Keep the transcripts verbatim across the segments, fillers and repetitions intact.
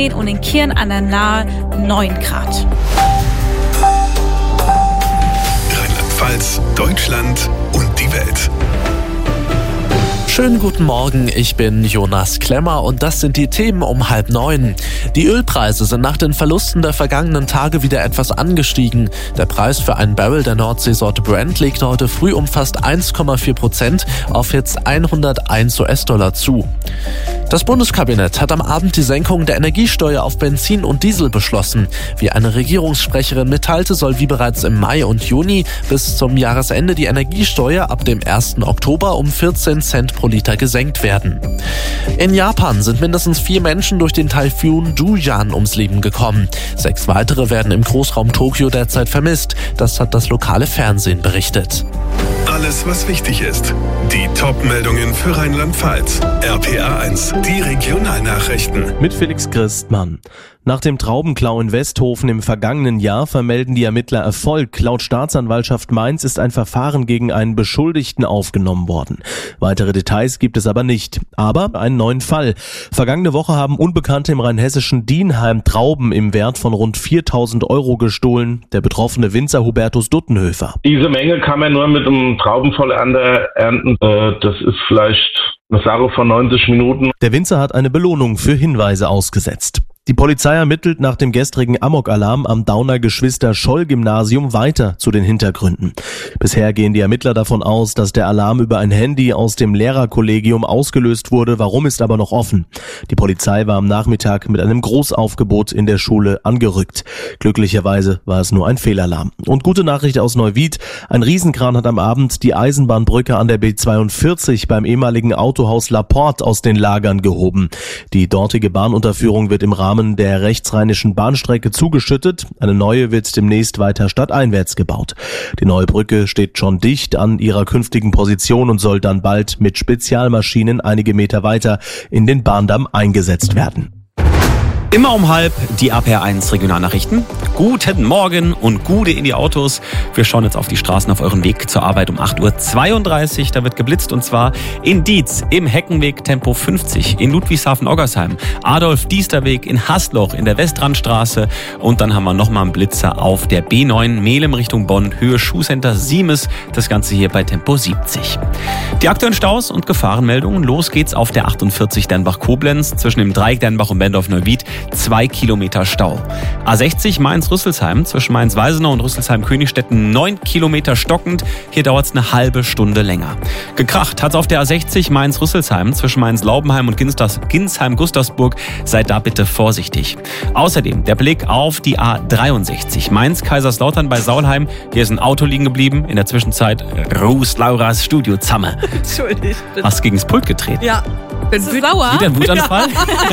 und in Kirn an der Nahe neun Grad. Rheinland-Pfalz, Deutschland und die Welt. Schönen guten Morgen, ich bin Jonas Klemmer und das sind die Themen um halb neun. Die Ölpreise sind nach den Verlusten der vergangenen Tage wieder etwas angestiegen. Der Preis für einen Barrel der Nordseesorte Brent legt heute früh um fast eins Komma vier Prozent auf jetzt hunderteins U S-Dollar zu. Das Bundeskabinett hat am Abend die Senkung der Energiesteuer auf Benzin und Diesel beschlossen. Wie eine Regierungssprecherin mitteilte, soll wie bereits im Mai und Juni bis zum Jahresende die Energiesteuer ab dem ersten Oktober um vierzehn Cent pro Liter gesenkt werden. In Japan sind mindestens vier Menschen durch den Taifun Duyan ums Leben gekommen. Sechs weitere werden im Großraum Tokio derzeit vermisst. Das hat das lokale Fernsehen berichtet. Alles, was wichtig ist. Die Top-Meldungen für Rheinland-Pfalz. R P A eins, die Regionalnachrichten. Mit Felix Christmann. Nach dem Traubenklau in Westhofen im vergangenen Jahr vermelden die Ermittler Erfolg. Laut Staatsanwaltschaft Mainz ist ein Verfahren gegen einen Beschuldigten aufgenommen worden. Weitere Details gibt es aber nicht. Aber einen neuen Fall. Vergangene Woche haben Unbekannte im rheinhessischen Dienheim Trauben im Wert von rund viertausend Euro gestohlen. Der betroffene Winzer Hubertus Duttenhöfer. Diese Menge kann man nur mit einem Traubenvollernter ernten. Das ist vielleicht eine Sache von neunzig Minuten. Der Winzer hat eine Belohnung für Hinweise ausgesetzt. Die Polizei ermittelt nach dem gestrigen Amok-Alarm am Dauner Geschwister-Scholl-Gymnasium weiter zu den Hintergründen. Bisher gehen die Ermittler davon aus, dass der Alarm über ein Handy aus dem Lehrerkollegium ausgelöst wurde. Warum, ist aber noch offen. Die Polizei war am Nachmittag mit einem Großaufgebot in der Schule angerückt. Glücklicherweise war es nur ein Fehlalarm. Und gute Nachricht aus Neuwied. Ein Riesenkran hat am Abend die Eisenbahnbrücke an der B zweiundvierzig beim ehemaligen Autohaus Laporte aus den Lagern gehoben. Die dortige Bahnunterführung wird im Rahmen der rechtsrheinischen Bahnstrecke zugeschüttet. Eine neue wird demnächst weiter stadteinwärts gebaut. Die neue Brücke steht schon dicht an ihrer künftigen Position und soll dann bald mit Spezialmaschinen einige Meter weiter in den Bahndamm eingesetzt werden. Immer um halb die R P A eins Regionalnachrichten. Guten Morgen und Gude in die Autos. Wir schauen jetzt auf die Straßen auf euren Weg zur Arbeit um acht Uhr zweiunddreißig. Da wird geblitzt und zwar in Dietz im Heckenweg Tempo fünfzig, in Ludwigshafen-Oggersheim, Adolf-Diester-Weg in Hasloch in der Westrandstraße und dann haben wir nochmal einen Blitzer auf der B neun Melem Richtung Bonn, Höhe Schuhcenter Siemes. Das Ganze hier bei Tempo siebzig. Die aktuellen Staus und Gefahrenmeldungen. Los geht's auf der achtundvierzig Dernbach-Koblenz zwischen dem Dreieck Dernbach und Bendorf-Neuwied. Zwei Kilometer Stau. A sechzig Mainz-Rüsselsheim zwischen Mainz-Weisenau und Rüsselsheim-Königstetten neun Kilometer stockend. Hier dauert es eine halbe Stunde länger. Gekracht hat es auf der A sechzig Mainz-Rüsselsheim zwischen Mainz-Laubenheim und Ginsheim-Gustavsburg. Seid da bitte vorsichtig. Außerdem der Blick auf die A dreiundsechzig Mainz-Kaiserslautern bei Saulheim. Hier ist ein Auto liegen geblieben. In der Zwischenzeit Ruß Lauras Studio Zamme. Entschuldigung. Hast du gegen das Pult gedreht? Ja. Bin sauer. Wieder ein Wutanfall?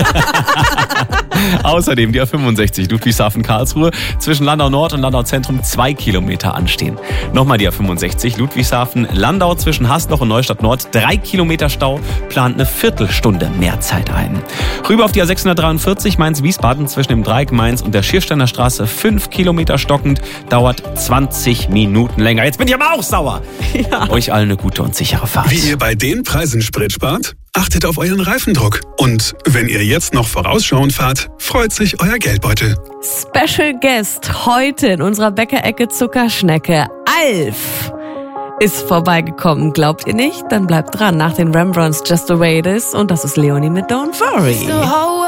Außerdem die A fünfundsechzig Ludwigshafen-Karlsruhe zwischen Landau Nord und Landau Zentrum zwei Kilometer anstehen. Nochmal die A fünfundsechzig Ludwigshafen-Landau zwischen Hasloch und Neustadt Nord drei Kilometer Stau, plant eine Viertelstunde mehr Zeit ein. Rüber auf die A sechshundertdreiundvierzig Mainz-Wiesbaden zwischen dem Dreieck Mainz und der Schiersteiner Straße fünf Kilometer stockend, dauert zwanzig Minuten länger. Jetzt bin ich aber auch sauer. Ja. Euch allen eine gute und sichere Fahrt. Wie ihr bei den Preisen Sprit spart? Achtet auf euren Reifendruck. Und wenn ihr jetzt noch vorausschauend fahrt, freut sich euer Geldbeutel. Special Guest heute in unserer Bäckerecke Zuckerschnecke. Alf ist vorbeigekommen. Glaubt ihr nicht? Dann bleibt dran nach den Rembrandts Just the Way It Is. Und das ist Leonie mit Don't Worry.